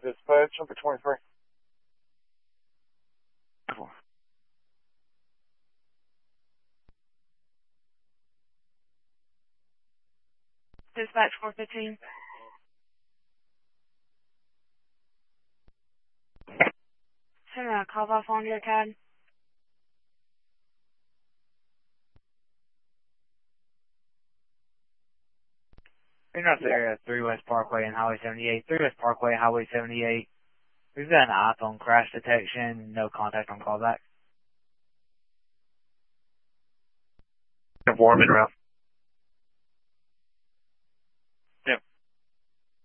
Dispatch, number 23. Dispatch 415. Send a call off on your CAD. You're not there at 3 West Parkway and Highway 78. 3 West Parkway, Highway 78. We've got an iPhone crash detection. No contact on callback. Warm and rough.